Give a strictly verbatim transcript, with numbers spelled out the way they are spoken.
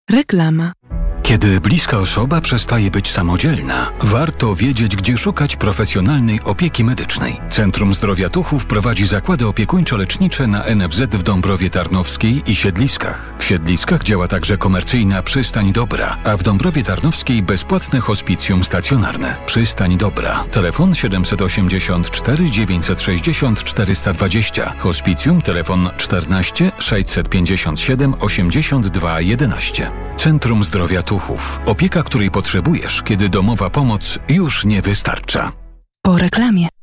Reklama. Kiedy bliska osoba przestaje być samodzielna, warto wiedzieć, gdzie szukać profesjonalnej opieki medycznej. Centrum Zdrowia Tuchów prowadzi zakłady opiekuńczo-lecznicze na N F Z w Dąbrowie Tarnowskiej i Siedliskach. W Siedliskach działa także komercyjna Przystań Dobra, a w Dąbrowie Tarnowskiej bezpłatne hospicjum stacjonarne. Przystań Dobra. Telefon siedem osiem cztery dziewięć sześć zero cztery dwa zero. Hospicjum telefon czternaście sześćset pięćdziesiąt siedem osiemdziesiąt dwa jedenaście. Centrum Zdrowia Tuchów. Opieka, której potrzebujesz, kiedy domowa pomoc już nie wystarcza. Po reklamie.